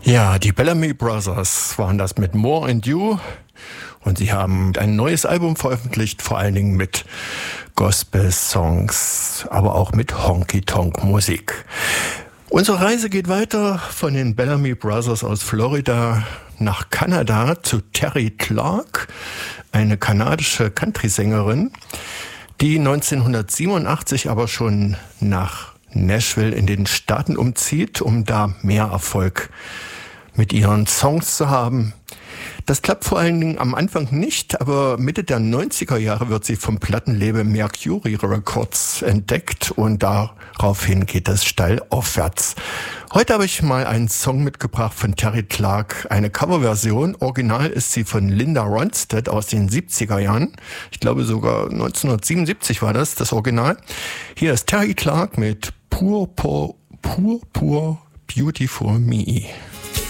Ja, die Bellamy Brothers waren das mit More and You und sie haben ein neues Album veröffentlicht, vor allen Dingen mit Gospel-Songs, aber auch mit Honky-Tonk-Musik. Unsere Reise geht weiter von den Bellamy Brothers aus Florida nach Kanada zu Terri Clark, eine kanadische Country-Sängerin, die 1987 aber schon nach Nashville in den Staaten umzieht, um da mehr Erfolg mit ihren Songs zu haben. Das klappt vor allen Dingen am Anfang nicht, aber Mitte der 90er Jahre wird sie vom Plattenlabel Mercury Records entdeckt und daraufhin geht es steil aufwärts. Heute habe ich mal einen Song mitgebracht von Terri Clark, eine Coverversion. Original ist sie von Linda Ronstadt aus den 70er Jahren. Ich glaube sogar 1977 war das Original. Hier ist Terri Clark mit Pur Beautiful Me.